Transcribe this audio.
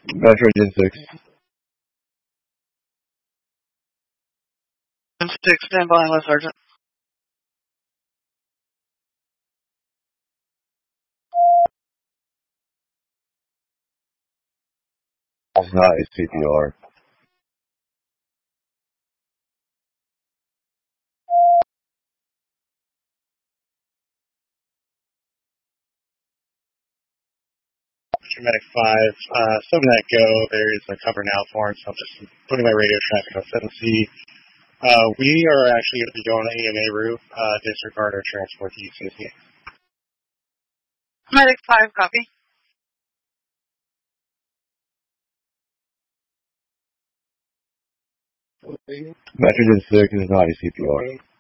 Metro Gen 6. 6, stand by, West Sergeant. It's not his CPR. Medic 5, still gonna go. There is a cover now for him, so I'm just putting my radio traffic on 7C. We are actually going to be going to AMA route. Disregard our transport to UCC. Medic 5, copy. Metro Gen 6 is not his CPR.